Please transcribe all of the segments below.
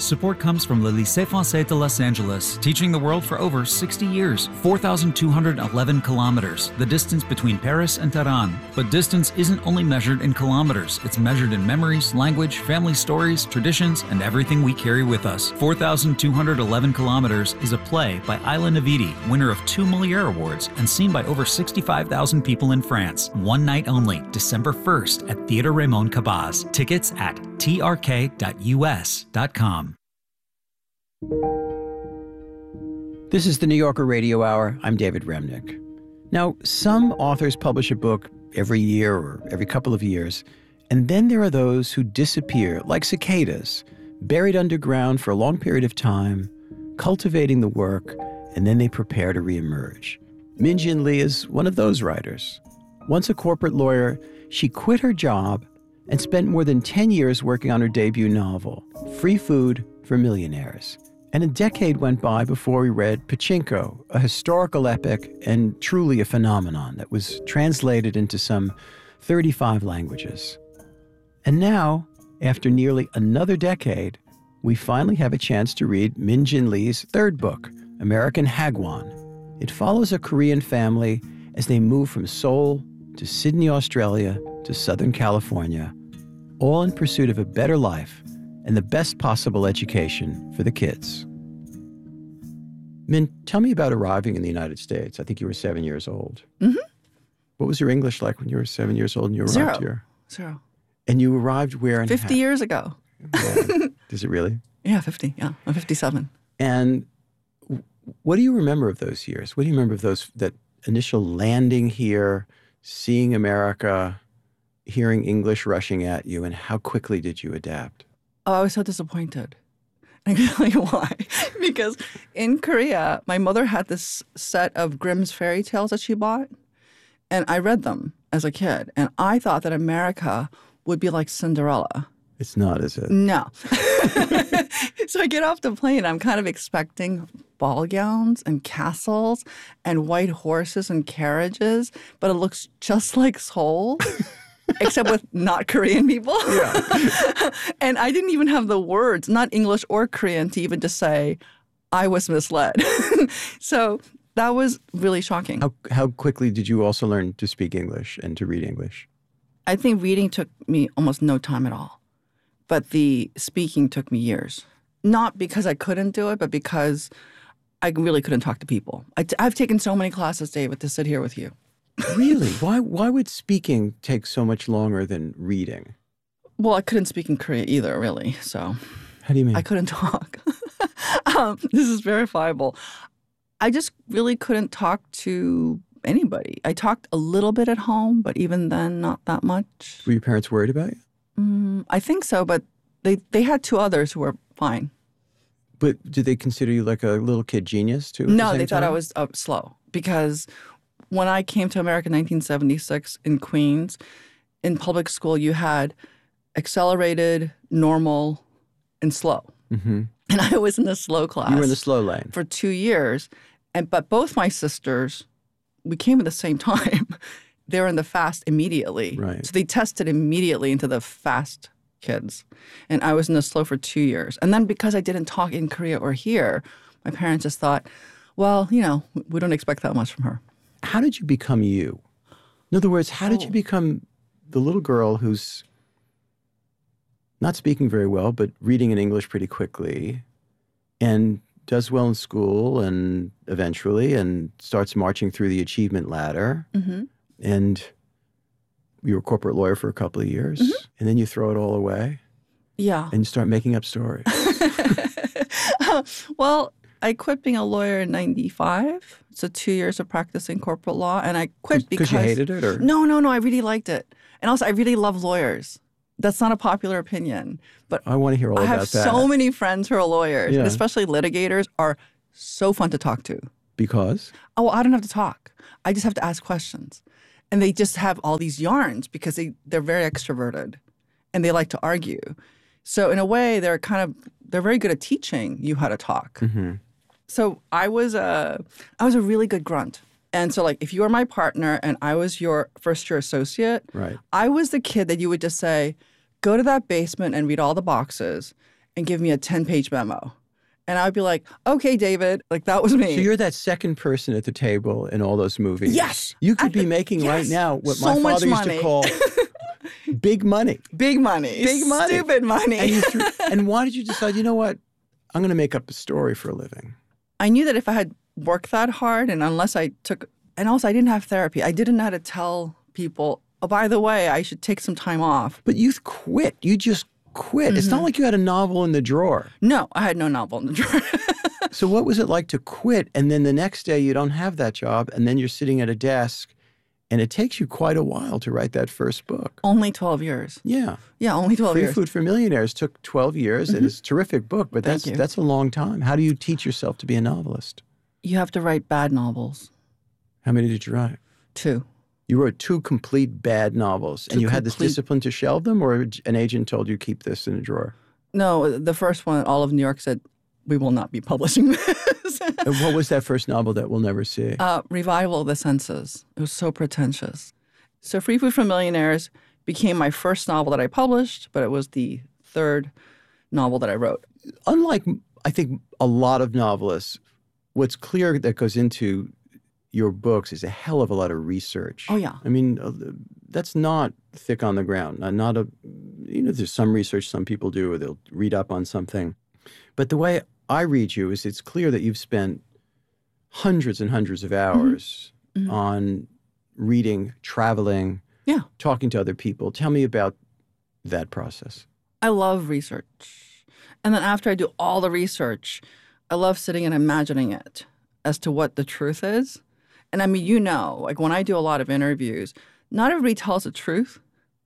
Support comes from Le Lycée Français de Los Angeles, teaching the world for over 60 years. 4,211 kilometers, the distance between Paris and Tehran. But distance isn't only measured in kilometers. It's measured in memories, language, family stories, traditions, and everything we carry with us. 4,211 kilometers is a play by Ayla Navidi, winner of 2 Molière Awards, and seen by over 65,000 people in France. One night only, December 1st at Theatre Raymond Cabaz. Tickets at trk.us.com. This is the New Yorker Radio Hour. I'm David Remnick. Now, some authors publish a book every year or every couple of years, and then there are those who disappear like cicadas, buried underground for a long period of time, cultivating the work, and then they prepare to reemerge. Min Jin Lee is one of those writers. Once a corporate lawyer, she quit her job and spent more than 10 years working on her debut novel, Free Food for Millionaires. And a decade went by before we read Pachinko, a historical epic and truly a phenomenon that was translated into some 35 languages. And now, after nearly another decade, we finally have a chance to read Min Jin Lee's third book, American Hagwon. It follows a Korean family as they move from Seoul to Sydney, Australia, to Southern California, all in pursuit of a better life and the best possible education for the kids. Min, tell me about arriving in the United States. I think you were 7 years old. Mm-hmm. What was your English like when you were 7 years old and you arrived here? Zero. And you arrived where? 50 years ago. Yeah. Is it really? Yeah, 50. Yeah, I'm 57. And what do you remember of those years? What do you remember of that initial landing here, seeing America, hearing English rushing at you, and how quickly did you adapt? Oh, I was so disappointed. I can tell you why. Because in Korea, my mother had this set of Grimm's fairy tales that she bought, and I read them as a kid. And I thought that America would be like Cinderella. It's not, is it? No. So I get off the plane. I'm kind of expecting ball gowns and castles and white horses and carriages, but it looks just like Seoul. Except with not Korean people. Yeah. And I didn't even have the words, not English or Korean, to even just say, I was misled. So that was really shocking. How quickly did you also learn to speak English and to read English? I think reading took me almost no time at all. But the speaking took me years. Not because I couldn't do it, but because I really couldn't talk to people. I've taken so many classes, David, to sit here with you. Really? Why would speaking take so much longer than reading? Well, I couldn't speak in Korea either, really. So how do you mean? I couldn't talk. This is verifiable. I just really couldn't talk to anybody. I talked a little bit at home, but even then, not that much. Were your parents worried about you? I think so, but they had 2 others who were fine. But did they consider you like a little kid genius too? No, they thought I was slow because when I came to America in 1976 in Queens, in public school, you had accelerated, normal, and slow. Mm-hmm. And I was in the slow class. You were in the slow lane. For 2 years. But both my sisters, we came at the same time. They were in the fast immediately. Right. So they tested immediately into the fast kids. And I was in the slow for 2 years. And then because I didn't talk in Korea or here, my parents just thought, well, we don't expect that much from her. How did you become you? In other words, how did you become the little girl who's not speaking very well, but reading in English pretty quickly and does well in school and eventually and starts marching through the achievement ladder? Mm-hmm. And you were a corporate lawyer for a couple of years, and then you throw it all away? Yeah. And you start making up stories. Well, I quit being a lawyer in 95. So 2 years of practicing corporate law. And I quit because you hated it? Or? No, I really liked it. And also, I really love lawyers. That's not a popular opinion. But I want to hear all about that. I have so many friends who are lawyers, yeah. especially litigators, are so fun to talk to. Because? Oh, well, I don't have to talk. I just have to ask questions. And they just have all these yarns because they're very extroverted and they like to argue. So in a way, they're very good at teaching you how to talk. Mm-hmm. So I was a really good grunt. And so like if you were my partner and I was your first year associate, right. I was the kid that you would just say, go to that basement and read all the boxes and give me a 10-page memo. And I'd be like, okay, David, like that was me. So you're that second person at the table in all those movies. Yes. You could be making right now what So my much father used to money. call big money. Big money. Big money. Stupid money. And why did you decide, you know what, I'm going to make up a story for a living? I knew that if I had worked that hard and unless I took, and also I didn't have therapy. I didn't know how to tell people, oh, by the way, I should take some time off. But you quit. You just quit. It's not like you had a novel in the drawer. No, I had no novel in the drawer. So what was it like to quit and then the next day you don't have that job and then you're sitting at a desk and it takes you quite a while to write that first book? Only 12 years. Yeah. Yeah, only 12 Free years. Food for Millionaires took 12 years and it's a terrific book, but Thank you. that's a long time. How do you teach yourself to be a novelist? You have to write bad novels. How many did you write? 2. You wrote 2 complete bad novels and you had this discipline to shelve them, or an agent told you keep this in a drawer? No, the first one, all of New York said, we will not be publishing this. And what was that first novel that we'll never see? Revival of the Senses. It was so pretentious. So Free Food for Millionaires became my first novel that I published, but it was the 3rd novel that I wrote. Unlike, I think, a lot of novelists, what's clear that goes into your books is a hell of a lot of research. Oh, yeah. I mean, that's not thick on the ground. There's some research some people do, or they'll read up on something. But the way I read you is it's clear that you've spent hundreds and hundreds of hours on reading, traveling, talking to other people. Tell me about that process. I love research. And then after I do all the research, I love sitting and imagining it as to what the truth is. And I mean, like when I do a lot of interviews, not everybody tells the truth.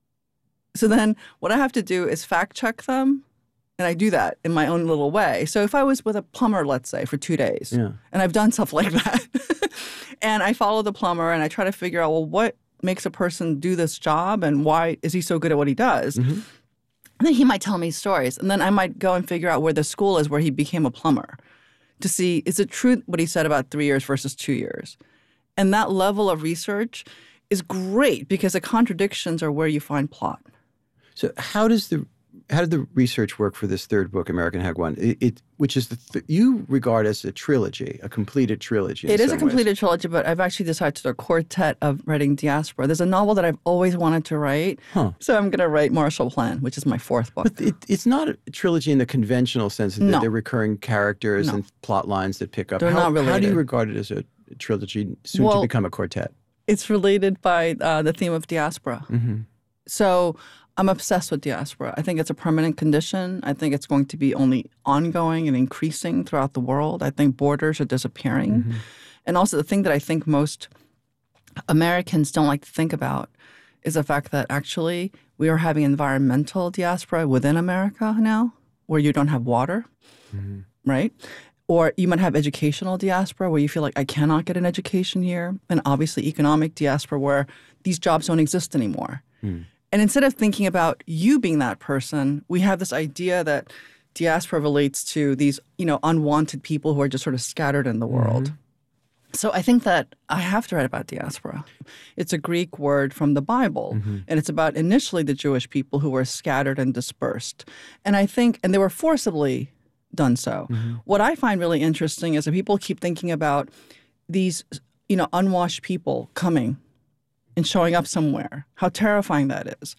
So then what I have to do is fact check them. And I do that in my own little way. So if I was with a plumber, let's say, for 2 days, and I've done stuff like that, and I follow the plumber and I try to figure out, well, what makes a person do this job and why is he so good at what he does? And then he might tell me stories. And then I might go and figure out where the school is where he became a plumber to see, is it true what he said about 3 years versus 2 years? And that level of research is great because the contradictions are where you find plot. So how did the research work for this 3rd book, American Hagwon, which is you regard as a trilogy, a completed trilogy? It is a completed trilogy, but I've actually decided to do a quartet of writing diaspora. There's a novel that I've always wanted to write, so I'm going to write Marshall Plan, which is my 4th book. But it's not a trilogy in the conventional sense that they're recurring characters and plot lines that pick up. They're not related. How do you regard it as a trilogy soon to become a quartet? It's related by the theme of diaspora. So I'm obsessed with diaspora. I think it's a permanent condition. I think it's going to be only ongoing and increasing throughout the world. I think borders are disappearing. And also the thing that I think most Americans don't like to think about is the fact that actually we are having environmental diaspora within America now, where you don't have water, right? Or you might have educational diaspora where you feel like I cannot get an education here. And obviously economic diaspora where these jobs don't exist anymore. And instead of thinking about you being that person, we have this idea that diaspora relates to these, unwanted people who are just sort of scattered in the world. So I think that I have to write about diaspora. It's a Greek word from the Bible, and it's about initially the Jewish people who were scattered and dispersed. And I think, and they were forcibly done so. What I find really interesting is that people keep thinking about these, unwashed people coming and showing up somewhere, how terrifying that is.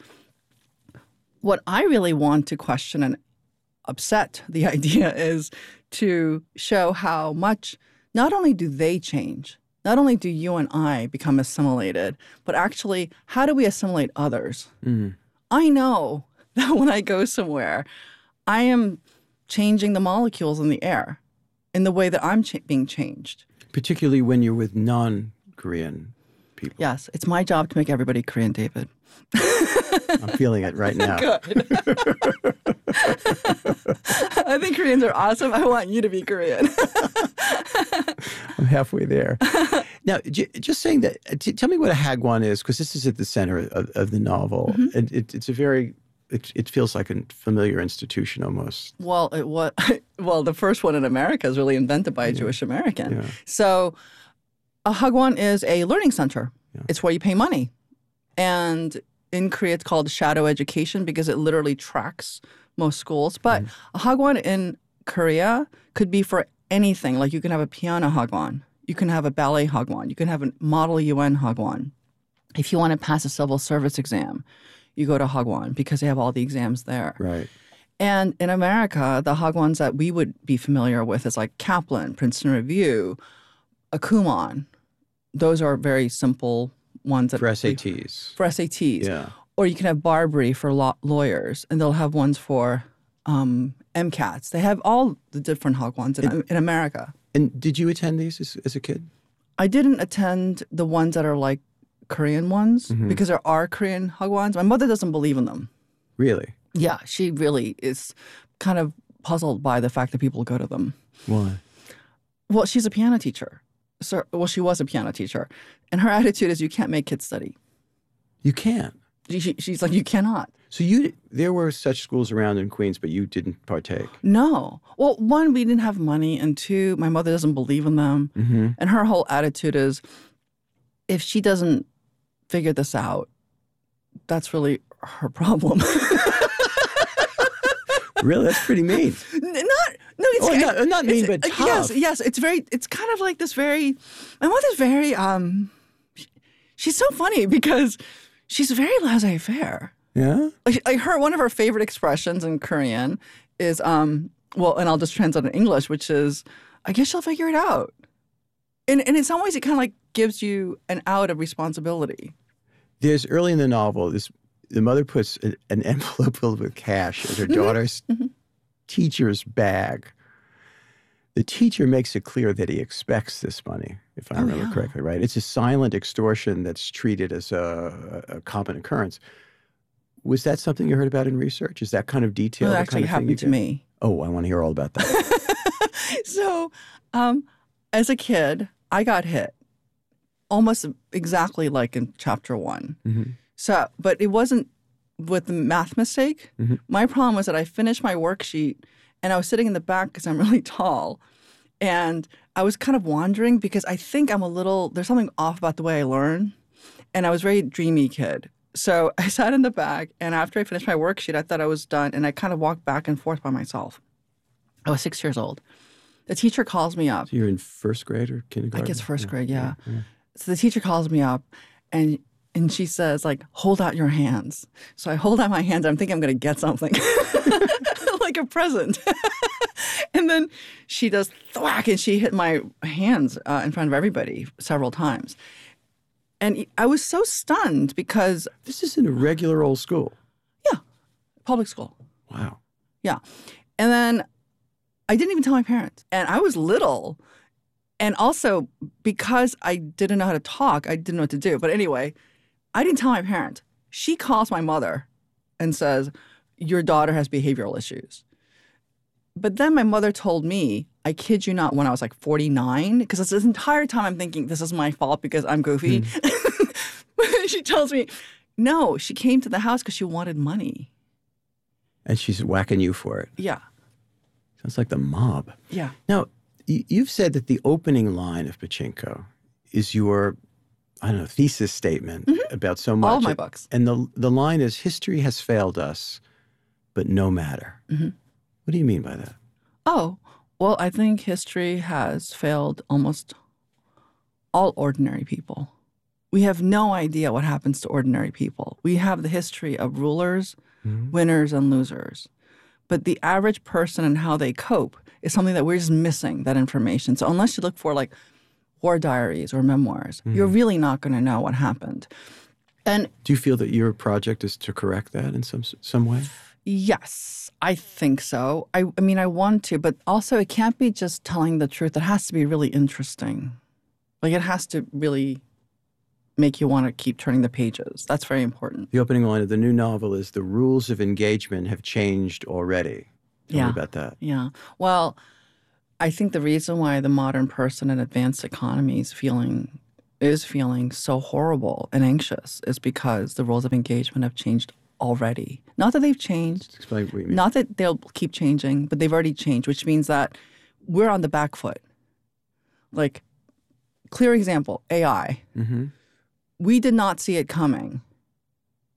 What I really want to question and upset the idea is to show how much not only do they change, not only do you and I become assimilated, but actually how do we assimilate others? I know that when I go somewhere, I am changing the molecules in the air in the way that I'm being changed. Particularly when you're with non-Korean people. Yes, it's my job to make everybody Korean, David. I'm feeling it right now. Good. I think Koreans are awesome. I want you to be Korean. I'm halfway there. Now, just saying that, tell me what a Hagwon is, because this is at the center of the novel. And it's a very, it feels like a familiar institution almost. Well, the first one in America is really invented by a Jewish American. Yeah. So a Hagwon is a learning center. Yeah. It's where you pay money. And in Korea, it's called shadow education because it literally tracks most schools. But a hagwon in Korea could be for anything. Like you can have a piano hagwon. You can have a ballet hagwon. You can have a model UN hagwon. If you want to pass a civil service exam, you go to hagwon because they have all the exams there. Right. And in America, the hagwons that we would be familiar with is like Kaplan, Princeton Review, a Kumon. Those are very simple ones. For SATs. For SATs. Yeah. Or you can have Barbary for lawyers, and they'll have ones for MCATs. They have all the different hagwons in America. And did you attend these as a kid? I didn't attend the ones that are like Korean ones because there are Korean hagwons. My mother doesn't believe in them. Really? Yeah, she really is kind of puzzled by the fact that people go to them. Why? Well, she's a piano teacher. She was a piano teacher. And her attitude is you can't make kids study. You can't. She's like, you cannot. So there were such schools around in Queens, but you didn't partake? No. Well, one, we didn't have money. And two, my mother doesn't believe in them. Mm-hmm. And her whole attitude is if she doesn't figure this out, that's really her problem. Really? That's pretty mean. Not mean, but tough. Yes. It's kind of like this my mother's very, she's so funny because she's very laissez-faire. Yeah? I heard one of her favorite expressions in Korean is, and I'll just translate in English, which is, I guess she'll figure it out. And in some ways, it kind of like gives you an out of responsibility. There's early in the novel, the mother puts an envelope filled with cash in her daughter's teacher's bag. The teacher makes it clear that he expects this money, if I remember correctly, right? It's a silent extortion that's treated as a common occurrence. Was that something you heard about in research? Is that kind of detail? Well, it actually happened to me. Oh, I want to hear all about that. So, as a kid, I got hit almost exactly like in chapter 1. Mm-hmm. So, but it wasn't with the math mistake. Mm-hmm. My problem was that I finished my worksheet and I was sitting in the back because I'm really tall. And I was kind of wandering because I think there's something off about the way I learn. And I was a very dreamy kid. So I sat in the back, and after I finished my worksheet, I thought I was done, and I kind of walked back and forth by myself. I was 6 years old. The teacher calls me up. So you're in first grade or kindergarten? I guess first grade, yeah. So the teacher calls me up, and she says, like, hold out your hands. So I hold out my hands. I'm thinking I'm going to get something, like a present. And then she does thwack, and she hit my hands in front of everybody several times. And I was so stunned because... This is in a regular old school? Yeah. Public school. Wow. Yeah. And then I didn't even tell my parents. And I was little. And also, because I didn't know how to talk, I didn't know what to do. But anyway, I didn't tell my parents. She calls my mother and says, your daughter has behavioral issues. But then my mother told me, I kid you not, when I was like 49, because this entire time I'm thinking this is my fault because I'm goofy. She tells me, no, she came to the house because she wanted money. And she's whacking you for it. Yeah. Sounds like the mob. Yeah. Now, you've said that the opening line of Pachinko is your, thesis statement about so much. All of my books. And the line is, history has failed us, but no matter. Mm-hmm. What do you mean by that? Oh, well, I think history has failed almost all ordinary people. We have no idea what happens to ordinary people. We have the history of rulers, winners, and losers. But the average person and how they cope is something that we're just missing, that information. So unless you look for like war diaries or memoirs, you're really not going to know what happened. And do you feel that your project is to correct that in some way? Yes, I think so. I mean, I want to, but also it can't be just telling the truth. It has to be really interesting. Like it has to really make you want to keep turning the pages. That's very important. The opening line of the new novel is, the rules of engagement have changed already. Tell me about that. Yeah. Well, I think the reason why the modern person in advanced economies is feeling so horrible and anxious is because the rules of engagement have changed already. Not that they've changed. Explain what you mean. Not that they'll keep changing, but they've already changed, which means that we're on the back foot. Like, clear example, AI. Mm-hmm. We did not see it coming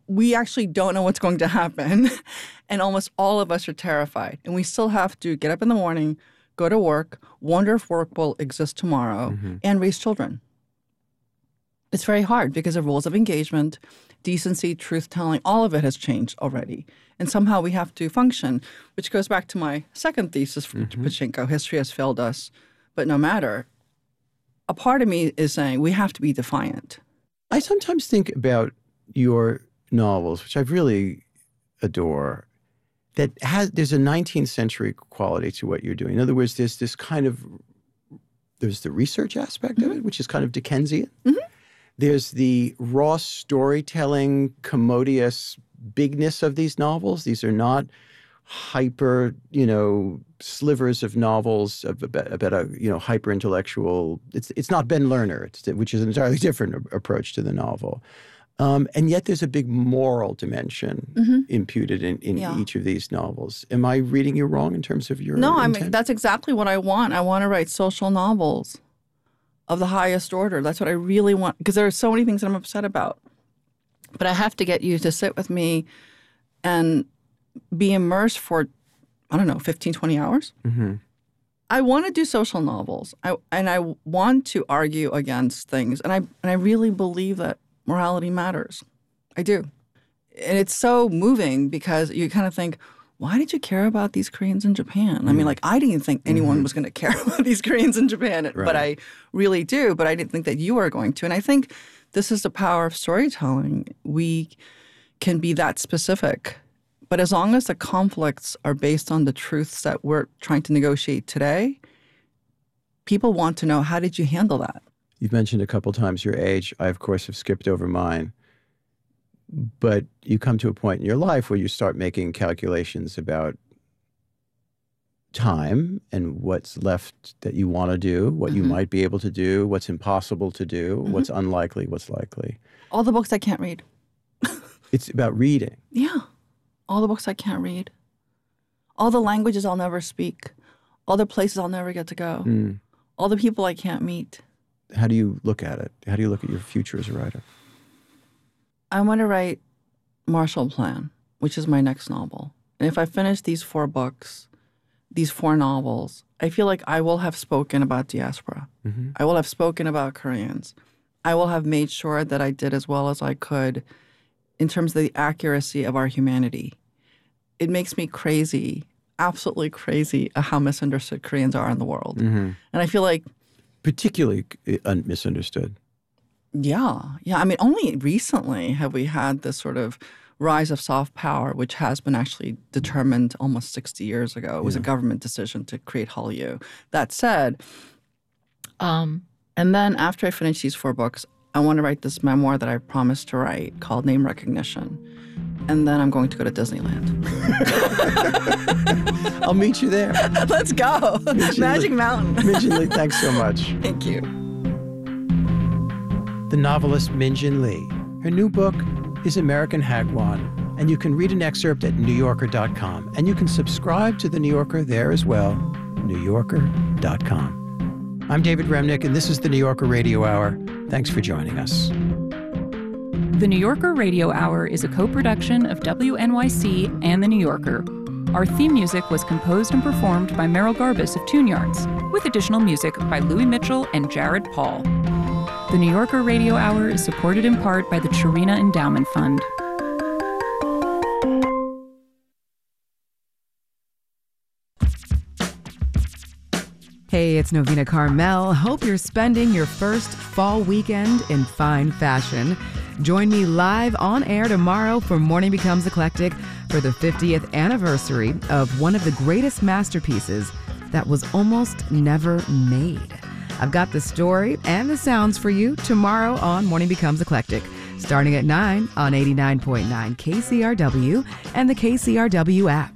we actually don't know what's going to happen. And almost all of us are terrified. And we still have to get up in the morning, go to work, wonder if work will exist tomorrow, and raise children. It's very hard because of rules of engagement, decency, truth-telling, all of it has changed already. And somehow we have to function, which goes back to my second thesis from Pachinko, history has failed us, but no matter. A part of me is saying we have to be defiant. I sometimes think about your novels, which I really adore, that there's a 19th century quality to what you're doing. In other words, there's this kind of, there's the research aspect of it, which is kind of Dickensian. There's the raw storytelling, commodious bigness of these novels. These are not hyper, slivers of novels about a, hyper intellectual. It's not Ben Lerner, which is an entirely different approach to the novel. And yet there's a big moral dimension imputed in each of these novels. Am I reading you wrong in terms of your intent? That's exactly what I want. I want to write social novels of the highest order. That's what I really want, because there are so many things that I'm upset about. But I have to get you to sit with me and be immersed for, 15, 20 hours. I want to do social novels. I want to argue against things. And I really believe that morality matters. I do. And it's so moving because you kind of think, why did you care about these Koreans in Japan? I mean, I didn't think anyone was going to care about these Koreans in Japan, but I really do. But I didn't think that you were going to. And I think this is the power of storytelling. We can be that specific. But as long as the conflicts are based on the truths that we're trying to negotiate today, people want to know, how did you handle that? You've mentioned a couple times your age. I, of course, have skipped over mine. But you come to a point in your life where you start making calculations about time and what's left that you want to do, what you might be able to do, what's impossible to do, what's unlikely, what's likely. All the books I can't read. It's about reading. Yeah. All the books I can't read. All the languages I'll never speak. All the places I'll never get to go. All the people I can't meet. How do you look at it? How do you look at your future as a writer? I want to write Marshall Plan, which is my next novel. And if I finish these 4 books, these 4 novels, I feel like I will have spoken about diaspora. I will have spoken about Koreans. I will have made sure that I did as well as I could in terms of the accuracy of our humanity. It makes me crazy, absolutely crazy, how misunderstood Koreans are in the world. And I feel like... Particularly misunderstood. Yeah. I mean, only recently have we had this sort of rise of soft power, which has been actually determined almost 60 years ago. It was a government decision to create Hallyu. That said, and then after I finish these 4 books, I want to write this memoir that I promised to write called Name Recognition. And then I'm going to go to Disneyland. I'll meet you there. Let's go. Magic Mountain. Min-Jin Lee, thanks so much. Thank you. The novelist Min-Jin Lee. Her new book is American Hagwon, and you can read an excerpt at NewYorker.com. And you can subscribe to The New Yorker there as well, NewYorker.com. I'm David Remnick, and this is The New Yorker Radio Hour. Thanks for joining us. The New Yorker Radio Hour is a co-production of WNYC and The New Yorker. Our theme music was composed and performed by Merrill Garbus of Tune Yards, with additional music by Louis Mitchell and Jared Paul. The New Yorker Radio Hour is supported in part by the Chirina Endowment Fund. Hey, it's Novena Carmel. Hope you're spending your first fall weekend in fine fashion. Join me live on air tomorrow for Morning Becomes Eclectic for the 50th anniversary of one of the greatest masterpieces that was almost never made. I've got the story and the sounds for you tomorrow on Morning Becomes Eclectic, starting at 9 on 89.9 KCRW and the KCRW app.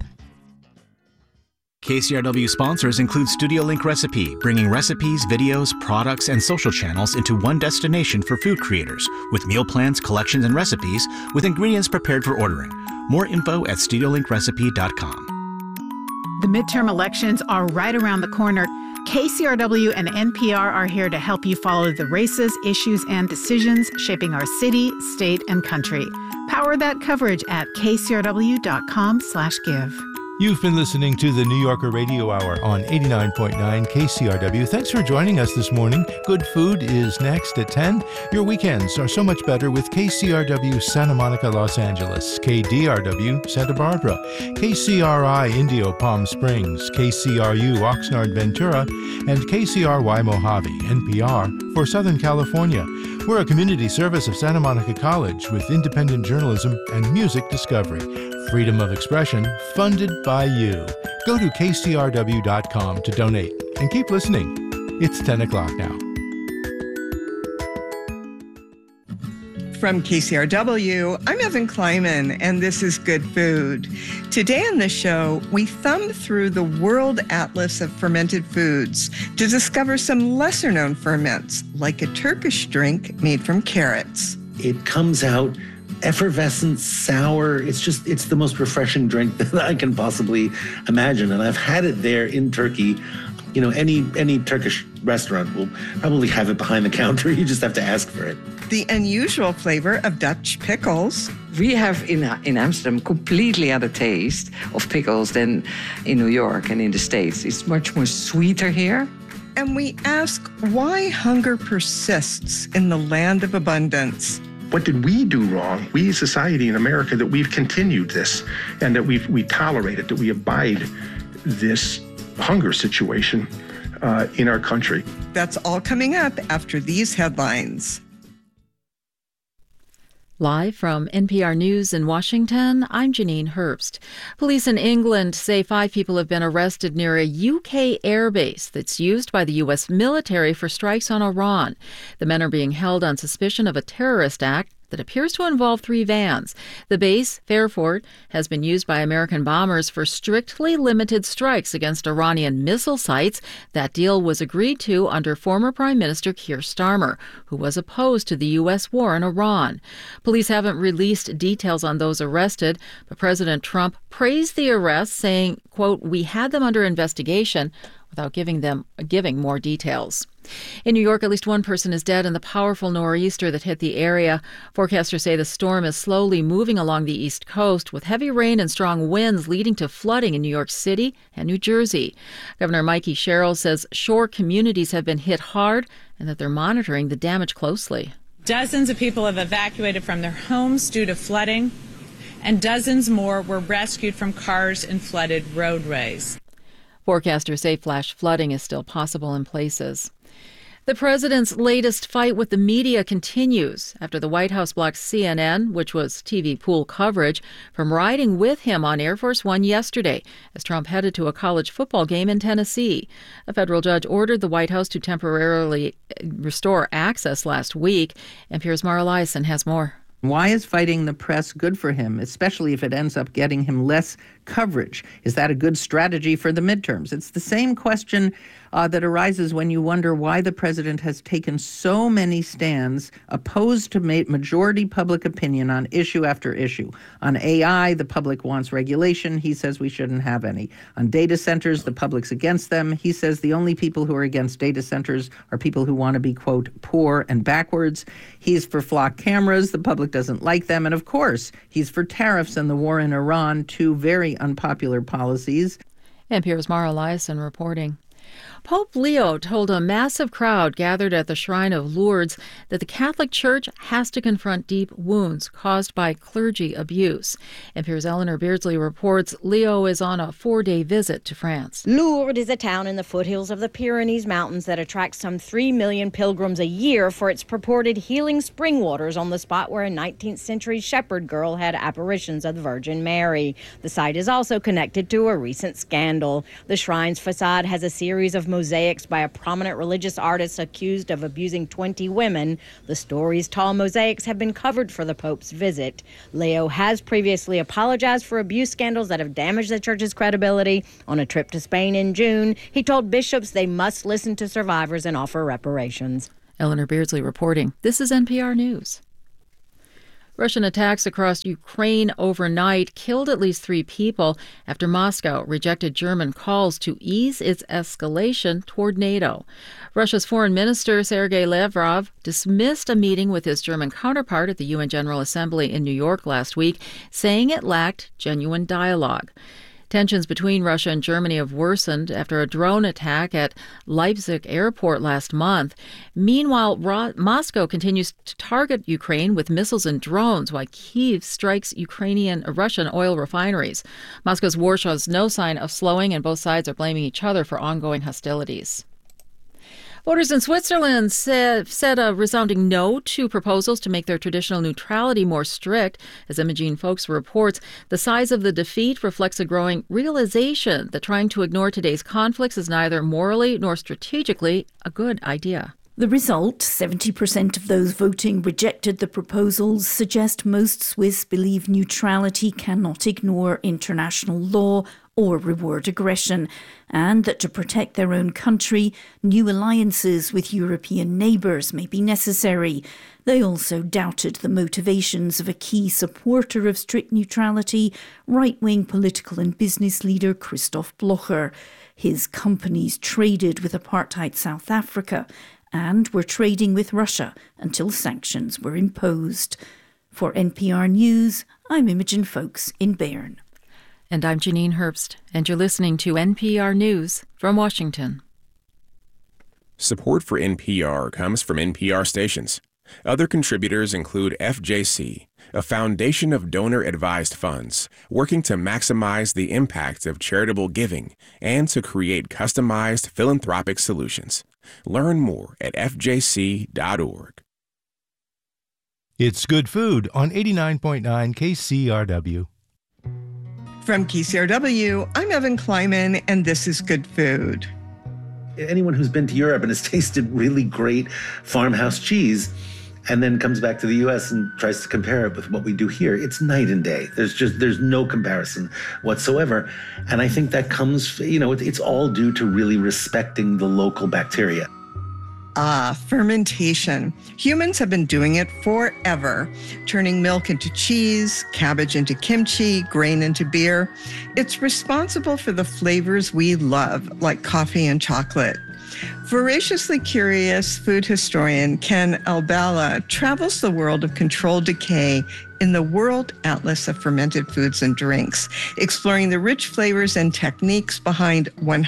KCRW sponsors include Studio Link Recipe, bringing recipes, videos, products, and social channels into one destination for food creators, with meal plans, collections, and recipes, with ingredients prepared for ordering. More info at StudioLinkRecipe.com. The midterm elections are right around the corner. KCRW and NPR are here to help you follow the races, issues, and decisions shaping our city, state, and country. Powered Support that coverage at kcrw.com/give. You've been listening to the New Yorker Radio Hour on 89.9 KCRW. Thanks for joining us this morning. Good Food is next at 10. Your weekends are so much better with KCRW Santa Monica, Los Angeles, KDRW Santa Barbara, KCRI Indio Palm Springs, KCRU Oxnard Ventura, and KCRY Mojave, NPR, for Southern California. We're a community service of Santa Monica College with independent journalism and music discovery. Freedom of expression, funded by you. Go to kcrw.com to donate and keep listening. It's 10 o'clock now. From KCRW, I'm Evan Kleiman, and this is Good Food. Today on the show, we thumb through the World Atlas of Fermented Foods to discover some lesser-known ferments, like a Turkish drink made from carrots. It comes out effervescent, sour. It's the most refreshing drink that I can possibly imagine. And I've had it there in Turkey. You know, any Turkish restaurant will probably have it behind the counter. You just have to ask for it. The unusual flavor of Dutch pickles. We have in Amsterdam completely other taste of pickles than in New York and in the States. It's much more sweeter here. And we ask why hunger persists in the land of abundance. What did we do wrong, we as society in America, that we've continued this and that we tolerate it, that we abide this hunger situation in our country? That's all coming up after these headlines. Live from NPR News in Washington, I'm Janine Herbst. Police in England say 5 people have been arrested near a UK airbase that's used by the U.S. military for strikes on Iran. The men are being held on suspicion of a terrorist act that appears to involve 3 vans. The base, Fairfort, has been used by American bombers for strictly limited strikes against Iranian missile sites. That deal was agreed to under former Prime Minister Keir Starmer, who was opposed to the U.S. war in Iran. Police haven't released details on those arrested, but President Trump praised the arrests, saying, quote, "We had them under investigation," without giving more details. In New York, at least 1 person is dead in the powerful nor'easter that hit the area. Forecasters say the storm is slowly moving along the East Coast, with heavy rain and strong winds leading to flooding in New York City and New Jersey. Governor Mikey Sherrill says shore communities have been hit hard and that they're monitoring the damage closely. Dozens of people have evacuated from their homes due to flooding, and dozens more were rescued from cars in flooded roadways. Forecasters say flash flooding is still possible in places. The president's latest fight with the media continues after the White House blocked CNN, which was TV pool coverage, from riding with him on Air Force One yesterday as Trump headed to a college football game in Tennessee. A federal judge ordered the White House to temporarily restore access last week. And Piers Moraliason has more. Why is fighting the press good for him, especially if it ends up getting him less coverage? Is that a good strategy for the midterms? It's the same question that arises when you wonder why the president has taken so many stands opposed to majority public opinion on issue after issue. On AI, the public wants regulation. He says we shouldn't have any. On data centers, the public's against them. He says the only people who are against data centers are people who want to be, quote, poor and backwards. He's for flock cameras. The public doesn't like them. And of course, he's for tariffs and the war in Iran, 2 very unpopular policies. And Piers Moraliason reporting. Pope Leo told a massive crowd gathered at the Shrine of Lourdes that the Catholic Church has to confront deep wounds caused by clergy abuse. NPR's Eleanor Beardsley reports Leo is on a 4-day visit to France. Lourdes is a town in the foothills of the Pyrenees Mountains that attracts some 3 million pilgrims a year for its purported healing spring waters on the spot where a 19th century shepherd girl had apparitions of the Virgin Mary. The site is also connected to a recent scandal. The shrine's facade has a series of mosaics by a prominent religious artist accused of abusing 20 women. The story's tall mosaics have been covered for the Pope's visit. Leo has previously apologized for abuse scandals that have damaged the church's credibility. On a trip to Spain in June, he told bishops they must listen to survivors and offer reparations. Eleanor Beardsley reporting. This is NPR News. Russian attacks across Ukraine overnight killed at least 3 people after Moscow rejected German calls to ease its escalation toward NATO. Russia's Foreign Minister Sergei Lavrov dismissed a meeting with his German counterpart at the UN General Assembly in New York last week, saying it lacked genuine dialogue. Tensions between Russia and Germany have worsened after a drone attack at Leipzig airport last month. Meanwhile, Moscow continues to target Ukraine with missiles and drones, while Kyiv strikes Russian oil refineries. Moscow's war shows no sign of slowing, and both sides are blaming each other for ongoing hostilities. Voters in Switzerland said a resounding no to proposals to make their traditional neutrality more strict. As Imogene Folks reports, the size of the defeat reflects a growing realization that trying to ignore today's conflicts is neither morally nor strategically a good idea. The result, 70% of those voting rejected the proposals, suggest most Swiss believe neutrality cannot ignore international law or reward aggression, and that to protect their own country, new alliances with European neighbours may be necessary. They also doubted the motivations of a key supporter of strict neutrality, right-wing political and business leader Christoph Blocher. His companies traded with apartheid South Africa and were trading with Russia until sanctions were imposed. For NPR News, I'm Imogen Folks in Bern. And I'm Janine Herbst, and you're listening to NPR News from Washington. Support for NPR comes from NPR stations. Other contributors include FJC, a foundation of donor-advised funds working to maximize the impact of charitable giving and to create customized philanthropic solutions. Learn more at fjc.org. It's Good Food on 89.9 KCRW. From KCRW, I'm Evan Kleiman, and this is Good Food. Anyone who's been to Europe and has tasted really great farmhouse cheese and then comes back to the U.S. and tries to compare it with what we do here, it's night and day. There's no comparison whatsoever. And I think that comes, it's all due to really respecting the local bacteria. Fermentation. Humans have been doing it forever, turning milk into cheese, cabbage into kimchi, grain into beer. It's responsible for the flavors we love, like coffee and chocolate. Voraciously curious food historian Ken Albala travels the world of controlled decay in the World Atlas of Fermented Foods and Drinks, exploring the rich flavors and techniques behind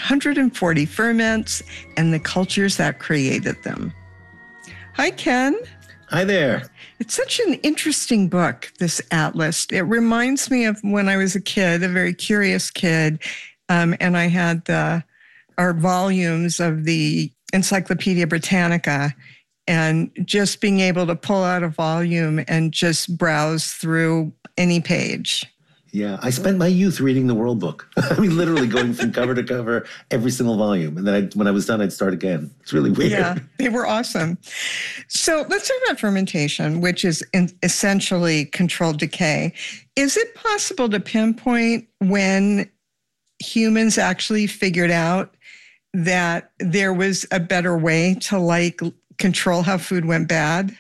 140 ferments and the cultures that created them. Hi, Ken. Hi there. It's such an interesting book, this atlas. It reminds me of when I was a kid, a very curious kid, and I had our volumes of the Encyclopedia Britannica, and just being able to pull out a volume and just browse through any page. Yeah, I spent my youth reading the World Book. I mean, literally going from cover to cover, every single volume. And then when I was done, I'd start again. It's really weird. Yeah, they were awesome. So let's talk about fermentation, which is essentially controlled decay. Is it possible to pinpoint when humans actually figured out that there was a better way to control how food went bad?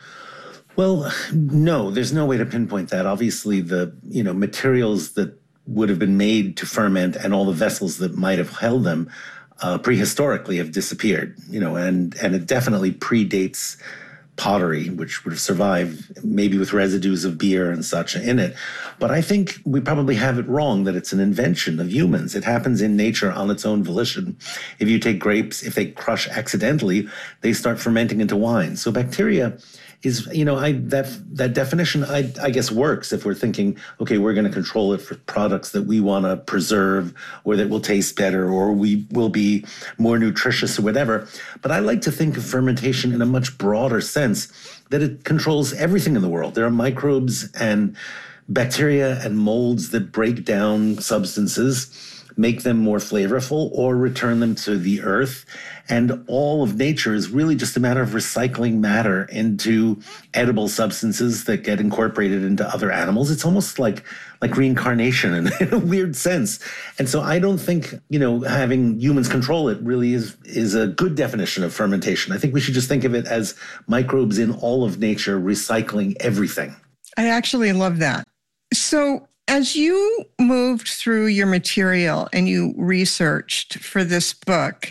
Well, no, there's no way to pinpoint that. Obviously, the materials that would have been made to ferment and all the vessels that might have held them prehistorically have disappeared. And it definitely predates pottery, which would have survived maybe with residues of beer and such in it. But I think we probably have it wrong that it's an invention of humans. It happens in nature on its own volition. If you take grapes, if they crush accidentally, they start fermenting into wine. So bacteria is, that definition, I guess, works if we're thinking, okay, we're going to control it for products that we want to preserve or that will taste better or we will be more nutritious or whatever. But I like to think of fermentation in a much broader sense, that it controls everything in the world. There are microbes and bacteria and molds that break down substances, make them more flavorful, or return them to the earth. And all of nature is really just a matter of recycling matter into edible substances that get incorporated into other animals. It's almost like reincarnation in a weird sense. And so I don't think, having humans control it really is a good definition of fermentation. I think we should just think of it as microbes in all of nature recycling everything. I actually love that. So as you moved through your material and you researched for this book,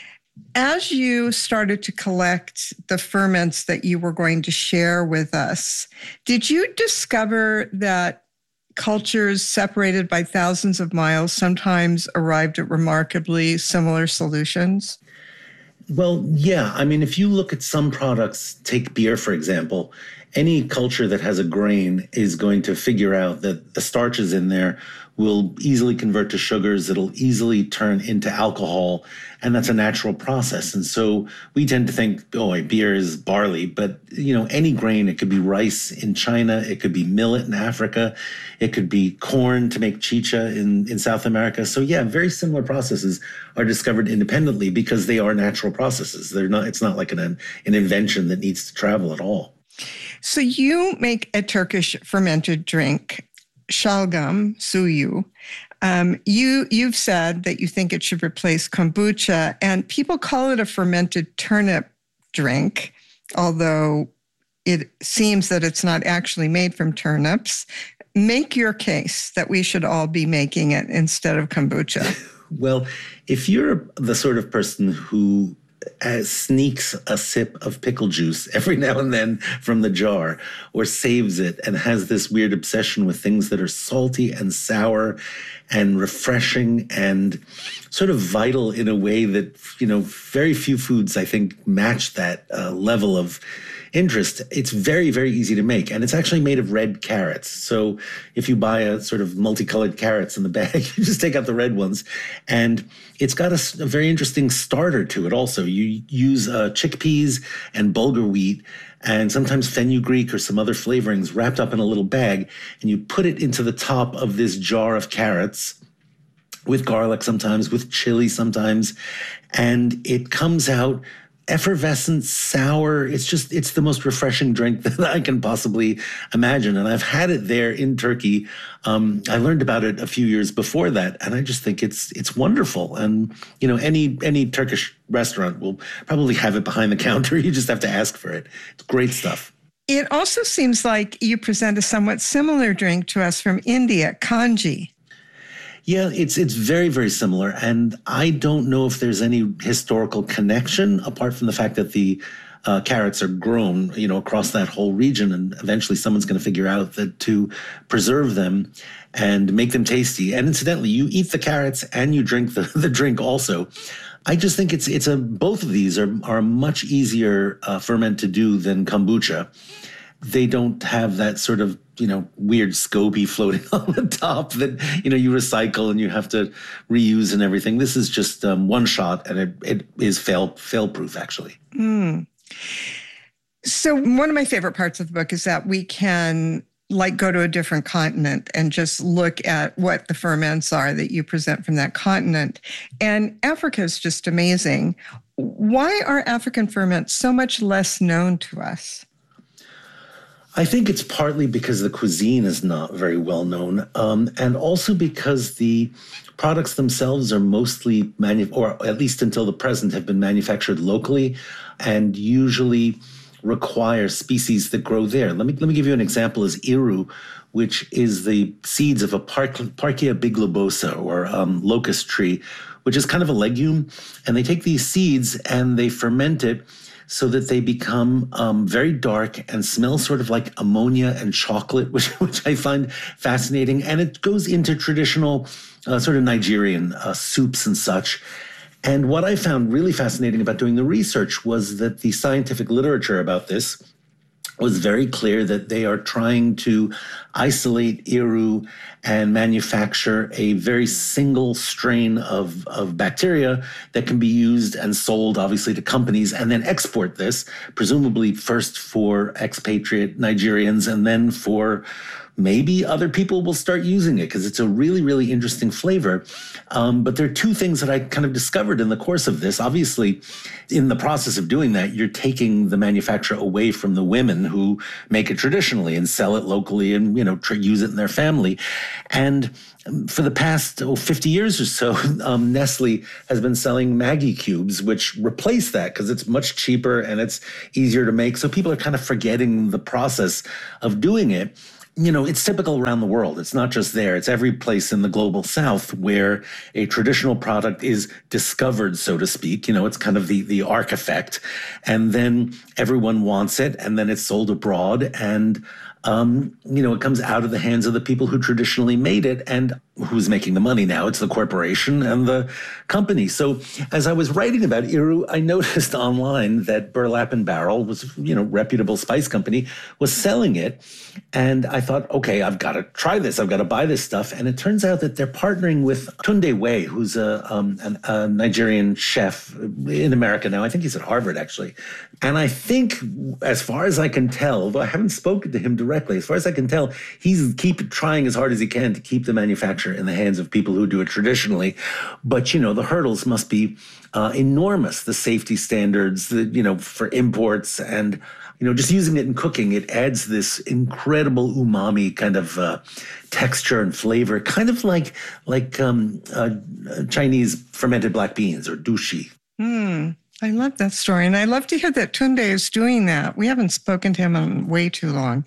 as you started to collect the ferments that you were going to share with us, did you discover that cultures separated by thousands of miles sometimes arrived at remarkably similar solutions? Well, yeah. I mean, if you look at some products, take beer, for example, any culture that has a grain is going to figure out that the starches in there will easily convert to sugars. It'll easily turn into alcohol, and that's a natural process. And so we tend to think, oh, beer is barley, but any grain, it could be rice in China, it could be millet in Africa, it could be corn to make chicha in South America. So yeah, very similar processes are discovered independently because they are natural processes. It's not like an invention that needs to travel at all. So you make a Turkish fermented drink, şalgam suyu. You've said that you think it should replace kombucha, and people call it a fermented turnip drink, although it seems that it's not actually made from turnips. Make your case that we should all be making it instead of kombucha. Well, if you're the sort of person who sneaks a sip of pickle juice every now and then from the jar, or saves it and has this weird obsession with things that are salty and sour and refreshing and sort of vital in a way that, very few foods, I think, match that level of interest. It's very, very easy to make. And it's actually made of red carrots. So if you buy a sort of multicolored carrots in the bag, you just take out the red ones. And it's got a very interesting starter to it also. You use chickpeas and bulgur wheat and sometimes fenugreek or some other flavorings wrapped up in a little bag. And you put it into the top of this jar of carrots with garlic sometimes, with chili sometimes. And it comes out effervescent, sour. It's the most refreshing drink that I can possibly imagine. And I've had it there in Turkey. I learned about it a few years before that, and I just think it's wonderful. And, any Turkish restaurant will probably have it behind the counter. You just have to ask for it. It's great stuff. It also seems like you present a somewhat similar drink to us from India, kanji. Yeah, it's very, very similar. And I don't know if there's any historical connection apart from the fact that the carrots are grown, across that whole region. And eventually someone's going to figure out that to preserve them and make them tasty. And incidentally, you eat the carrots and you drink the drink also. I just think both of these are a much easier ferment to do than kombucha. They don't have that sort of, weird SCOBY floating on the top that, you recycle and you have to reuse and everything. This is just one shot, and it is fail-proof, actually. Mm. So one of my favorite parts of the book is that we can go to a different continent and just look at what the ferments are that you present from that continent. And Africa is just amazing. Why are African ferments so much less known to us? I think it's partly because the cuisine is not very well known, and also because the products themselves are mostly, or at least until the present, have been manufactured locally and usually require species that grow there. Let me give you an example: is iru, which is the seeds of a Parkia biglobosa, or locust tree, which is kind of a legume. And they take these seeds and they ferment it so that they become very dark and smell sort of like ammonia and chocolate, which I find fascinating. And it goes into traditional sort of Nigerian soups and such. And what I found really fascinating about doing the research was that the scientific literature about this was very clear that they are trying to isolate iru and manufacture a very single strain of bacteria that can be used and sold, obviously, to companies, and then export this, presumably first for expatriate Nigerians and then for maybe other people will start using it because it's a really, really interesting flavor. But there are two things that I kind of discovered in the course of this. Obviously, in the process of doing that, you're taking the manufacturer away from the women who make it traditionally and sell it locally and, use it in their family. And for the past 50 years or so, Nestle has been selling Maggi cubes, which replace that because it's much cheaper and it's easier to make. So people are kind of forgetting the process of doing it. It's typical around the world. It's not just there. It's every place in the global south where a traditional product is discovered, so to speak. It's kind of the arc effect. And then everyone wants it, and then it's sold abroad. And it comes out of the hands of the people who traditionally made it, and who's making the money now? It's the corporation and the company. So as I was writing about Iru, I noticed online that Burlap and Barrel was, reputable spice company, was selling it. And I thought, okay, I've got to try this. I've got to buy this stuff. And it turns out that they're partnering with Tunde Wei, who's a Nigerian chef in America now. I think he's at Harvard, actually. And I think, as far as I can tell, although I haven't spoken to him directly, as far as I can tell, he's trying as hard as he can to keep the manufacturer in the hands of people who do it traditionally. But, the hurdles must be enormous, the safety standards, for imports and, just using it in cooking, it adds this incredible umami kind of texture and flavor, kind of like Chinese fermented black beans or dushi. I love that story. And I love to hear that Tunde is doing that. We haven't spoken to him in way too long.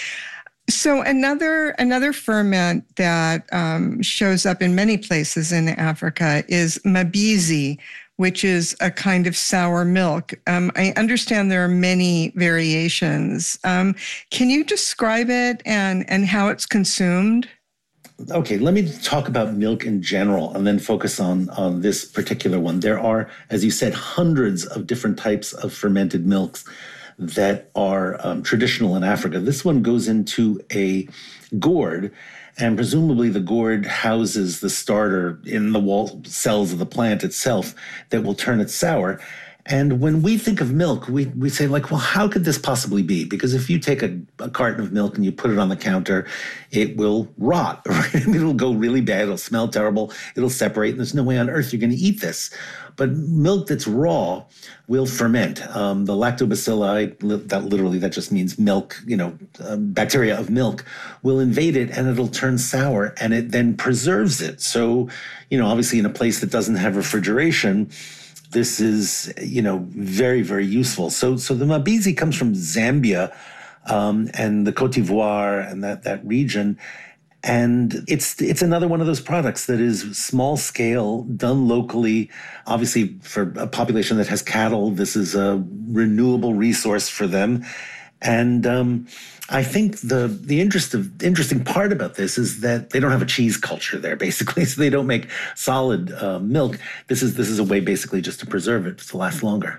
So another ferment that shows up in many places in Africa is mabizi, which is a kind of sour milk. I understand there are many variations. Can you describe it and how it's consumed? Okay, let me talk about milk in general and then focus on this particular one. There are, as you said, hundreds of different types of fermented milks that are traditional in Africa. This one goes into a gourd, and presumably the gourd houses the starter in the wall cells of the plant itself that will turn it sour. And when we think of milk, we say, well, how could this possibly be? Because if you take a carton of milk and you put it on the counter, it will rot. It'll go really bad. It'll smell terrible. It'll separate. And there's no way on earth you're going to eat this. But milk that's raw will ferment. The lactobacilli, that just means milk, bacteria of milk, will invade it and it'll turn sour, and it then preserves it. So, obviously in a place that doesn't have refrigeration, this is, very, very useful. So the mabizi comes from Zambia and the Côte d'Ivoire and that region. And it's another one of those products that is small scale, done locally. Obviously, for a population that has cattle, this is a renewable resource for them. And I think the interesting part about this is that they don't have a cheese culture there, basically. So they don't make solid milk. This is a way basically just to preserve it to last longer.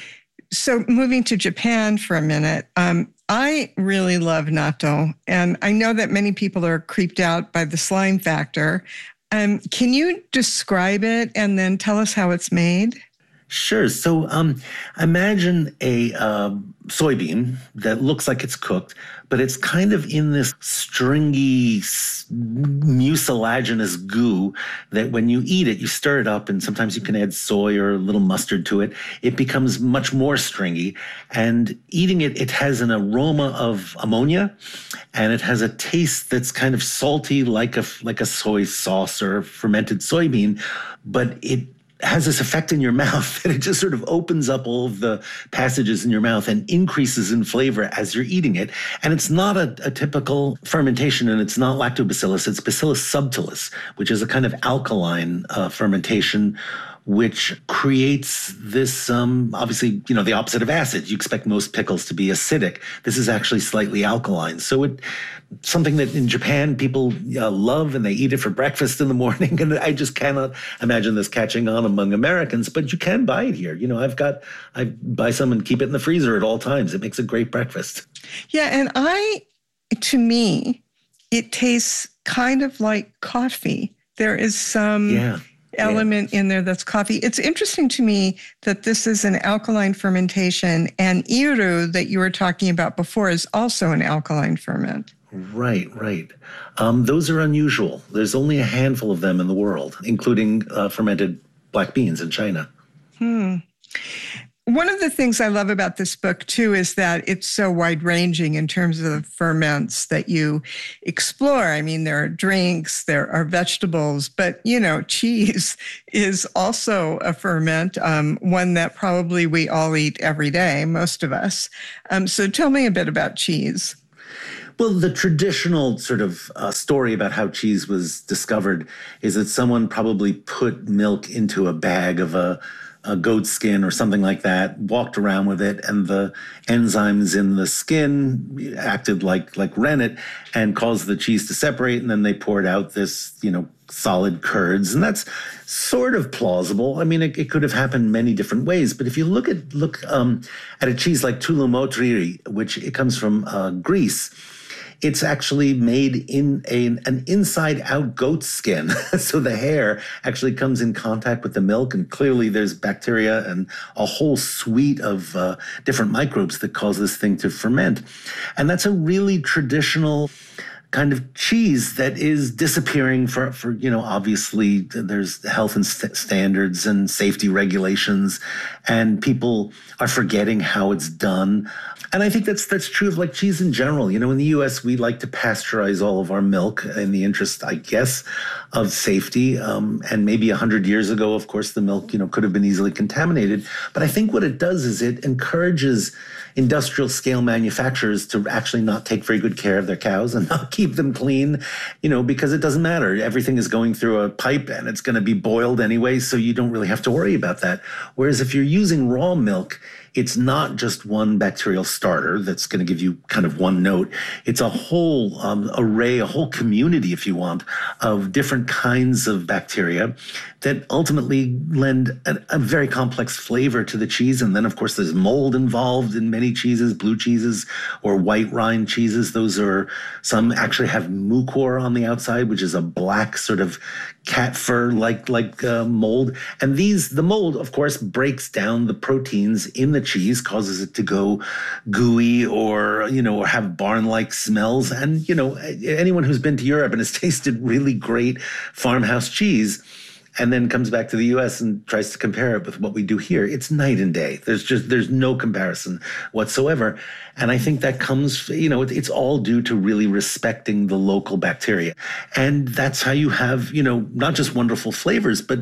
So moving to Japan for a minute, I really love natto, and I know that many people are creeped out by the slime factor. Can you describe it and then tell us how it's made? Sure. So imagine a soybean that looks like it's cooked, but it's kind of in this stringy, mucilaginous goo that when you eat it, you stir it up, and sometimes you can add soy or a little mustard to it. It becomes much more stringy. And eating it, it has an aroma of ammonia, and it has a taste that's kind of salty like a soy sauce or fermented soybean, but it has this effect in your mouth that it just sort of opens up all of the passages in your mouth and increases in flavor as you're eating it. And it's not a typical fermentation, and it's not lactobacillus, it's Bacillus subtilis, which is a kind of alkaline fermentation, which creates this, obviously, the opposite of acid. You expect most pickles to be acidic. This is actually slightly alkaline. So something that in Japan people love, and they eat it for breakfast in the morning. And I just cannot imagine this catching on among Americans, but you can buy it here. I buy some and keep it in the freezer at all times. It makes a great breakfast. Yeah. And to me, it tastes kind of like coffee. There is some element in there that's coffee. It's interesting to me that this is an alkaline fermentation, and Iru that you were talking about before is also an alkaline ferment. Right. Those are unusual. There's only a handful of them in the world, including fermented black beans in China. One of the things I love about this book, too, is that it's so wide-ranging in terms of the ferments that you explore. I mean, there are drinks, there are vegetables, but, cheese is also a ferment, one that probably we all eat every day, most of us. So tell me a bit about cheese. Well, the traditional sort of story about how cheese was discovered is that someone probably put milk into a bag of a goat skin or something like that, walked around with it, and the enzymes in the skin acted like rennet and caused the cheese to separate, and then they poured out this, solid curds. And that's sort of plausible. I mean, it could have happened many different ways, but if you look at a cheese like Touloumotriri, which it comes from Greece, it's actually made in an inside-out goat skin. So the hair actually comes in contact with the milk, and clearly there's bacteria and a whole suite of different microbes that cause this thing to ferment. And that's a really traditional kind of cheese that is disappearing for obviously there's health and standards and safety regulations, and people are forgetting how it's done. And I think that's true of like cheese in general. In the U.S., we like to pasteurize all of our milk in the interest, I guess, of safety. And maybe 100 years ago, of course, the milk, could have been easily contaminated. But I think what it does is it encourages industrial scale manufacturers to actually not take very good care of their cows and not keep them clean, because it doesn't matter. Everything is going through a pipe and it's going to be boiled anyway, so you don't really have to worry about that. Whereas if you're using raw milk, it's not just one bacterial starter that's going to give you kind of one note. It's a whole array, a whole community, if you want, of different kinds of bacteria that ultimately lend a very complex flavor to the cheese. And then, of course, there's mold involved in many cheeses, blue cheeses or white rind cheeses. Some actually have mucor on the outside, which is a black sort of cat fur like mold. And the mold, of course, breaks down the proteins in the cheese, causes it to go gooey or have barn-like smells. And, anyone who's been to Europe and has tasted really great farmhouse cheese and then comes back to the U.S. and tries to compare it with what we do here, it's night and day. There's no comparison whatsoever. And I think that comes, it's all due to really respecting the local bacteria. And that's how you have, not just wonderful flavors, but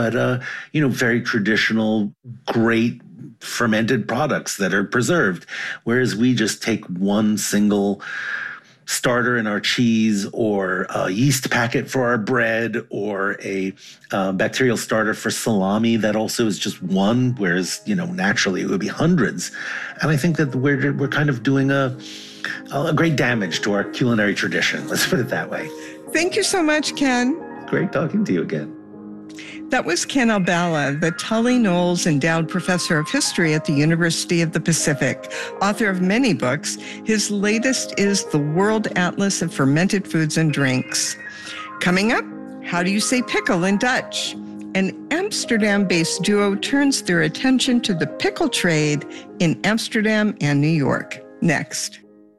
very traditional, great fermented products that are preserved. Whereas we just take one single starter in our cheese, or a yeast packet for our bread, or a bacterial starter for salami that also is just one, whereas naturally it would be hundreds. And I think that we're kind of doing a great damage to our culinary tradition. Let's put it that way. Thank you so much, Ken. Great talking to you again. That was Ken Albala, the Tully Knowles Endowed Professor of History at the University of the Pacific, author of many books. His latest is The World Atlas of Fermented Foods and Drinks. Coming up, how do you say pickle in Dutch? An Amsterdam-based duo turns their attention to the pickle trade in Amsterdam and New York. Next.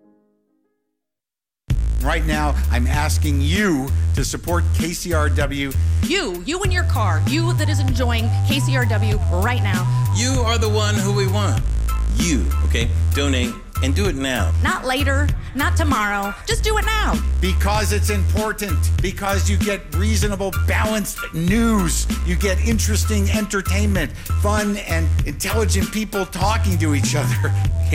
Right now, I'm asking you to support KCRW. You in your car, you that is enjoying KCRW right now. You are the one who we want. You, okay? Donate and do it now. Not later, not tomorrow, just do it now. Because it's important. Because you get reasonable, balanced news. You get interesting entertainment, fun and intelligent people talking to each other.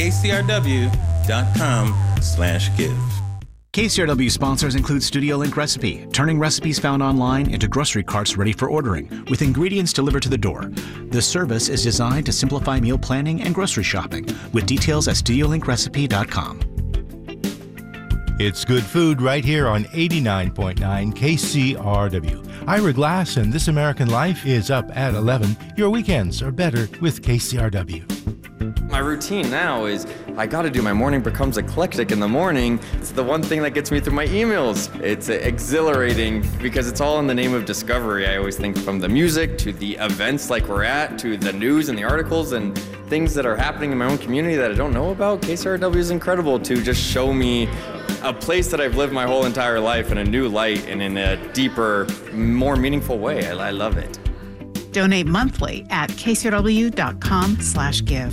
KCRW.com/give. KCRW sponsors include Studio Link Recipe, turning recipes found online into grocery carts ready for ordering, with ingredients delivered to the door. The service is designed to simplify meal planning and grocery shopping, with details at studiolinkRecipe.com. It's good food right here on 89.9 KCRW. Ira Glass and This American Life is up at 11. Your weekends are better with KCRW. My routine now is I got to do my morning becomes eclectic in the morning. It's the one thing that gets me through my emails. It's exhilarating because it's all in the name of discovery. I always think, from the music to the events like we're at, to the news and the articles and things that are happening in my own community that I don't know about. KCRW is incredible to just show me a place that I've lived my whole entire life in a new light and in a deeper, more meaningful way. I love it. Donate monthly at kcrw.com/give.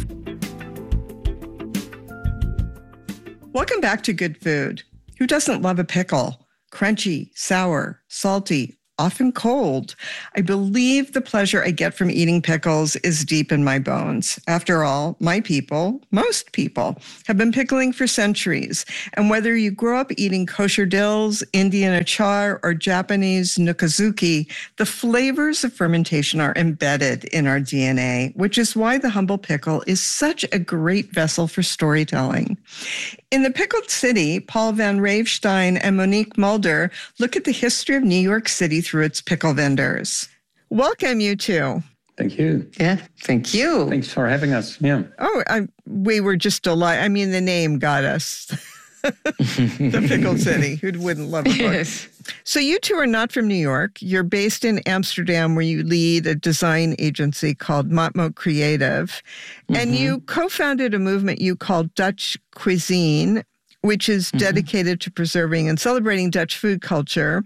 Welcome back to Good Food. Who doesn't love a pickle? Crunchy, sour, salty, often cold. I believe the pleasure I get from eating pickles is deep in my bones. After all, my people, most people, have been pickling for centuries. And whether you grow up eating kosher dills, Indian achar, or Japanese nukazuki, the flavors of fermentation are embedded in our DNA, which is why the humble pickle is such a great vessel for storytelling. In The Pickled City, Paul Van Ravestein and Monique Mulder look at the history of New York City through its pickle vendors. Welcome, you two. Thank you. Yeah, thank you. Thanks for having us. Yeah. Oh, we were just delighted. I mean, the name got us. The Pickled City. Who wouldn't love a book? Yes. So you two are not from New York. You're based in Amsterdam, where you lead a design agency called Matmo Creative. And you co-founded a movement you call Dutch Cuisine, which is dedicated to preserving and celebrating Dutch food culture.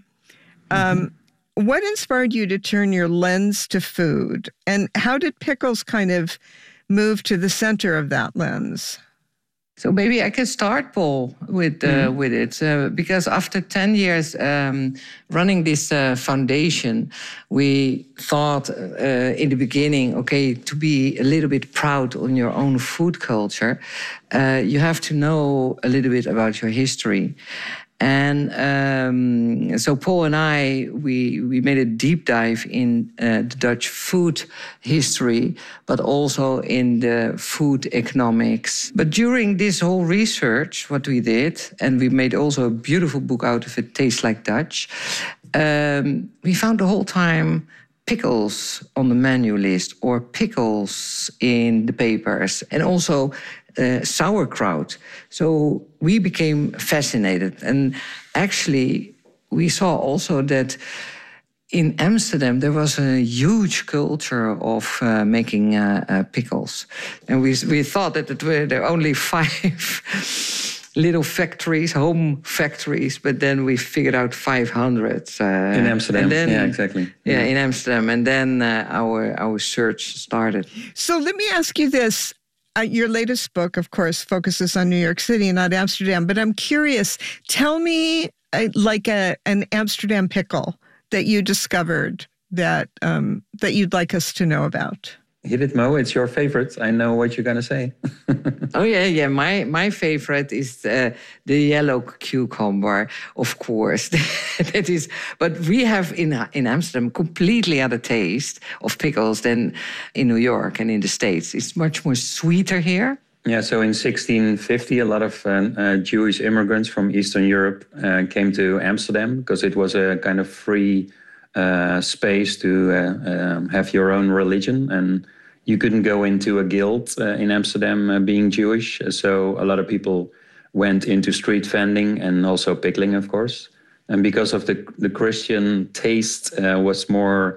What inspired you to turn your lens to food? And how did pickles kind of move to the center of that lens? So maybe I can start, Paul, with it, because after 10 years running this foundation, we thought in the beginning, okay, to be a little bit proud on your own food culture, you have to know a little bit about your history. And so Paul and I, we made a deep dive in the Dutch food history, but also in the food economics. But during this whole research, what we did, and we made also a beautiful book out of it, Tastes Like Dutch, we found the whole time pickles on the menu list or pickles in the papers, and also sauerkraut. So we became fascinated. And actually, we saw also that in Amsterdam, there was a huge culture of making pickles. And we thought that there were only 5 little factories, home factories, but then we figured out 500. In Amsterdam, and then, yeah, exactly. Yeah, in Amsterdam. And then our search started. So let me ask you this. Your latest book, of course, focuses on New York City, not Amsterdam. But I'm curious, tell me like an Amsterdam pickle that you discovered that you'd like us to know about. Hit it, Mo. It's your favorite. I know what you're going to say. Oh, yeah. My favorite is the yellow cucumber, of course. That is, but we have in Amsterdam completely other taste of pickles than in New York and in the States. It's much more sweeter here. Yeah, so in 1650, a lot of Jewish immigrants from Eastern Europe came to Amsterdam because it was a kind of free space to have your own religion, and you couldn't go into a guild in Amsterdam being Jewish. So a lot of people went into street vending and also pickling, of course. And because of the Christian taste was more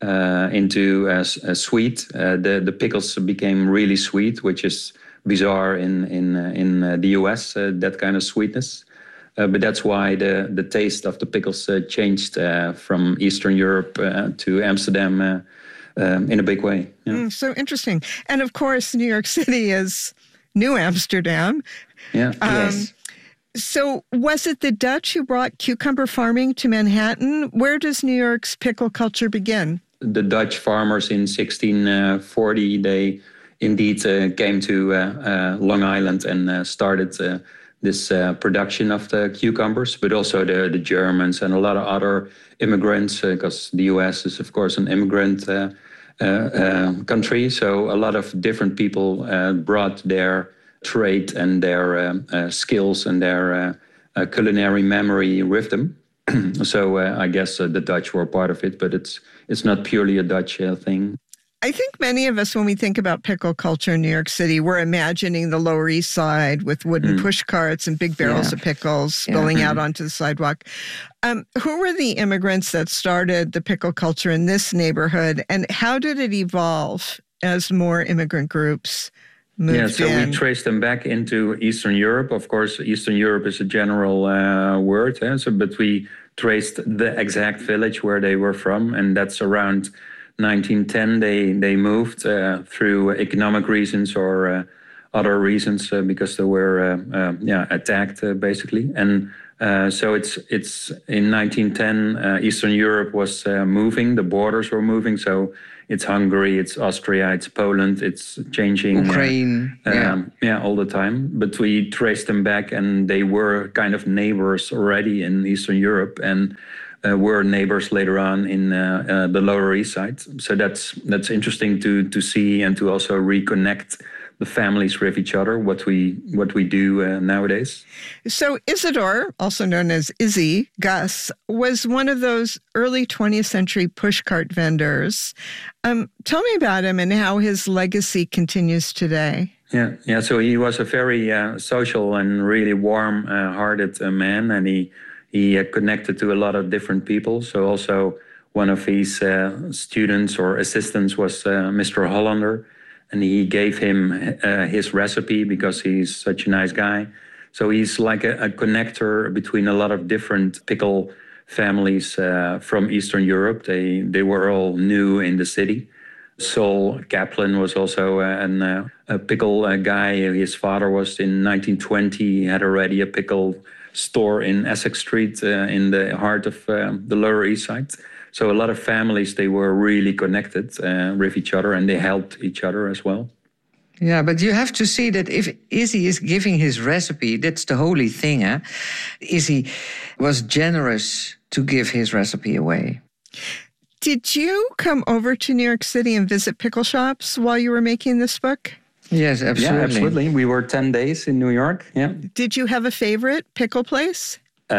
into sweet, the pickles became really sweet, which is bizarre in the US, that kind of sweetness. But that's why the taste of the pickles changed from Eastern Europe to Amsterdam in a big way. Yeah. So interesting. And of course, New York City is New Amsterdam. Yeah. Yes. So was it the Dutch who brought cucumber farming to Manhattan? Where does New York's pickle culture begin? The Dutch farmers in 1640, they indeed came to Long Island and started this production of the cucumbers, but also the Germans and a lot of other immigrants, because the US is, of course, an immigrant country. So a lot of different people brought their trade and their skills and their culinary memory with them. So I guess the Dutch were part of it, but it's not purely a Dutch thing. I think many of us, when we think about pickle culture in New York City, we're imagining the Lower East Side with wooden push carts and big barrels of pickles spilling out onto the sidewalk. Who were the immigrants that started the pickle culture in this neighborhood, and how did it evolve as more immigrant groups moved so in. we traced them back into Eastern Europe. Of course, Eastern Europe is a general word, but we traced the exact village where they were from, and that's around 1910. They moved through economic reasons or other reasons because they were attacked basically. And so it's in 1910. Eastern Europe was moving. The borders were moving. So it's Hungary, it's Austria, it's Poland. It's changing. Ukraine. All the time. But we traced them back, and they were kind of neighbors already in Eastern Europe, and were neighbors later on in the Lower East Side. So that's interesting to see and to also reconnect the families with each other, what we do nowadays. So Isidore, also known as Izzy Gus, was one of those early 20th century pushcart vendors. Tell me about him and how his legacy continues today. Yeah. So he was a very social and really warm-hearted man, and he connected to a lot of different people. So also one of his students or assistants was Mr. Hollander, and he gave him his recipe because he's such a nice guy. So he's like a connector between a lot of different pickle families from Eastern Europe. They were all new in the city. Sol Kaplan was also a pickle guy. His father was in 1920. He had already a pickle store in Essex Street in the heart of the Lower East Side. So a lot of families, they were really connected with each other, and they helped each other as well. Yeah, but you have to see that if Izzy is giving his recipe, that's the holy thing. Izzy was generous to give his recipe away. Did you come over to New York City and visit pickle shops while you were making this book? Yes, absolutely. Yeah, absolutely. We were 10 days in New York. Yeah. Did you have a favorite pickle place?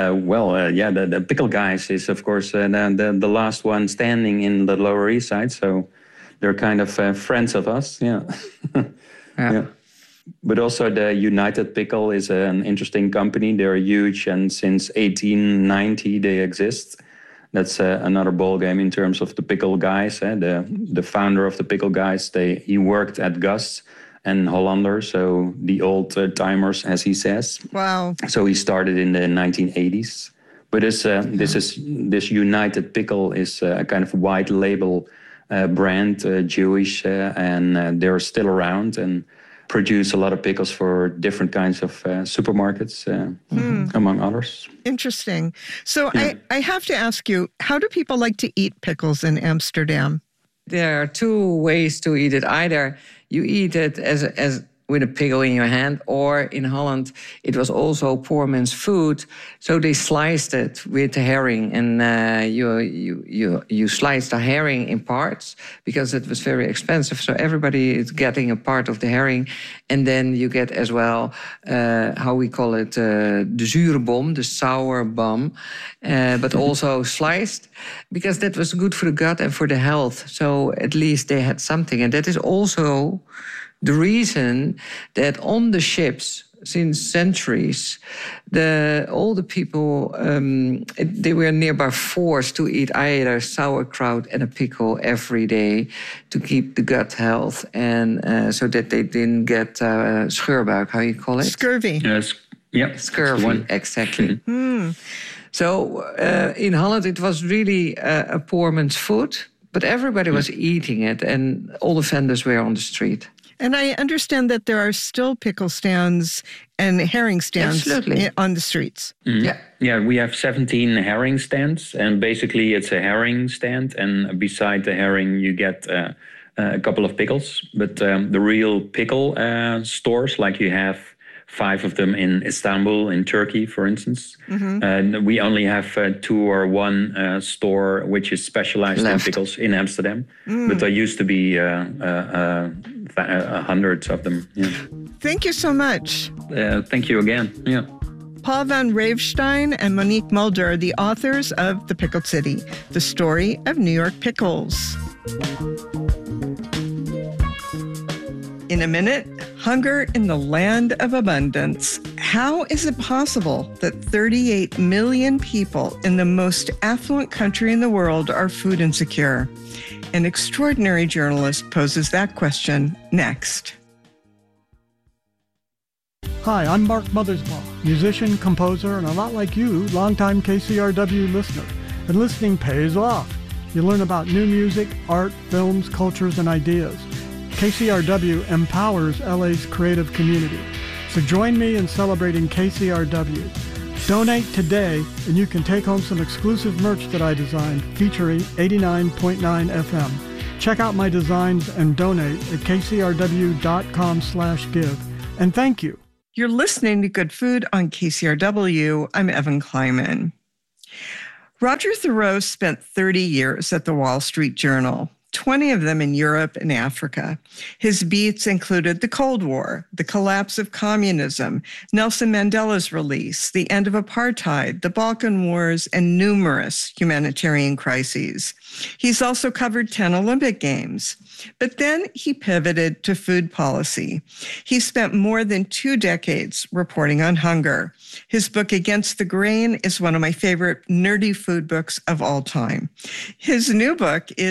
The Pickle Guys is, of course, the last one standing in the Lower East Side. So they're kind of friends of us. Yeah. Yeah. But also the United Pickle is an interesting company. They're huge, and since 1890 they exist. That's another ballgame in terms of the Pickle Guys. The founder of the Pickle Guys, he worked at Gus and Hollander, so the old timers, as he says. Wow! So he started in the 1980s. But this United Pickle is a kind of white label brand, Jewish, and they're still around and produce a lot of pickles for different kinds of supermarkets, among others. Interesting. So yeah. I have to ask you, how do people like to eat pickles in Amsterdam? There are two ways to eat it. Either you eat it as with a pickle in your hand, or in Holland, it was also poor man's food. So they sliced it with the herring, and you sliced the herring in parts because it was very expensive. So everybody is getting a part of the herring, and then you get as well how we call it the zure bom, the sour bum, but also sliced because that was good for the gut and for the health. So at least they had something, and that is also the reason that on the ships since centuries, all the people, they were nearby forced to eat either sauerkraut and a pickle every day to keep the gut health, and so that they didn't get scheurbuik, how you call it? Scurvy. Yes. Yeah. Scurvy, exactly. So in Holland, it was really a poor man's food, but everybody was eating it, and all the vendors were on the street. And I understand that there are still pickle stands and herring stands on the streets. Mm-hmm. Yeah, we have 17 herring stands, and basically it's a herring stand, and beside the herring you get a couple of pickles. But the real pickle stores, like you have 5 of them in Istanbul, in Turkey, for instance. Mm-hmm. We only have 2 or 1 store which is specialized in pickles in Amsterdam. But there used to be hundreds of them. Yeah. Thank you so much. Thank you again. Yeah. Paul van Ravestein and Monique Mulder are the authors of The Pickled City, the story of New York pickles. In a minute, hunger in the land of abundance. How is it possible that 38 million people in the most affluent country in the world are food insecure? An extraordinary journalist poses that question next. Hi, I'm Mark Mothersbaugh, musician, composer, and a lot like you, longtime KCRW listener. And listening pays off. You learn about new music, art, films, cultures, and ideas. KCRW empowers LA's creative community. So join me in celebrating KCRW. Donate today, and you can take home some exclusive merch that I designed featuring 89.9 FM. Check out my designs and donate at kcrw.com/give. And thank you. You're listening to Good Food on KCRW. I'm Evan Kleiman. Roger Thoreau spent 30 years at the Wall Street Journal, 20 of them in Europe and Africa. His beats included the Cold War, the collapse of communism, Nelson Mandela's release, the end of apartheid, the Balkan Wars, and numerous humanitarian crises. He's also covered 10 Olympic Games. But then he pivoted to food policy. He spent more than 2 decades reporting on hunger. His book, Against the Grain, is one of my favorite nerdy food books of all time. His new book is